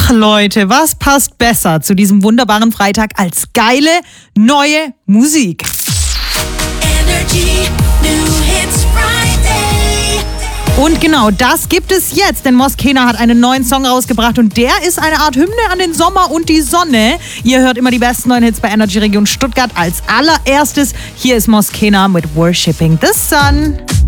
Ach Leute, was passt besser zu diesem wunderbaren Freitag als geile, neue Musik? Energy New Hits Friday. Und genau das gibt es jetzt, denn Moskena hat einen neuen Song rausgebracht und der ist eine Art Hymne an den Sommer und die Sonne. Ihr hört immer die besten neuen Hits bei Energy Region Stuttgart als allererstes. Hier ist Moskena mit Worshipping the Sun.